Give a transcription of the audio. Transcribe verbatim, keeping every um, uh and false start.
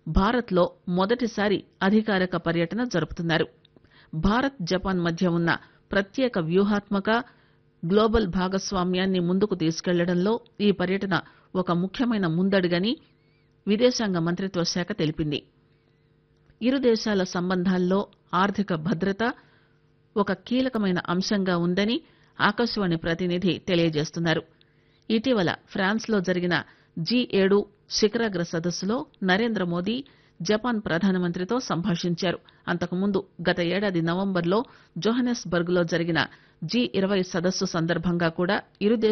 భారత్ లో మొదటిసారి అధికారిక పర్యటన జరుపుతున్నారు. భారత్ జపాన్ మధ్య ఉన్న ప్రత్యేక వ్యూహాత్మక గ్లోబల్ భాగస్వామ్యాన్ని ముందుకు తీసుకెళ్లడంలో ఈ పర్యటన ఒక ముఖ్యమైన ముందడుగని విదేశాంగ మంత్రిత్వ శాఖ తెలిపింది. ఇరు దేశాల సంబంధాల్లో ఆర్థిక భద్రత ఒక కీలకమైన అంశంగా ఉందని ఆకాశవాణి ప్రతినిధి తెలియజేస్తున్నారు. ఇటీవల ఫ్రాన్స్ లో జరిగిన జీ ఏడు శిఖరాగ్ర సదస్సులో నరేంద్ర మోదీ జపాన్ ప్రధానమంత్రితో సంభాషించారు. అంతకుముందు గత ఏడాది నవంబర్ లో జోహన్నెస్ బర్గ్ లో జరిగిన జీ ఇరవై సదస్సు సందర్భంగా కూడా ఇరు